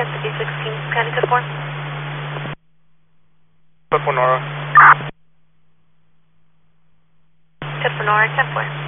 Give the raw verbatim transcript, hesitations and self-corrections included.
fifty sixteen, County Code four. Code four Nora. Code four Nora, ten four.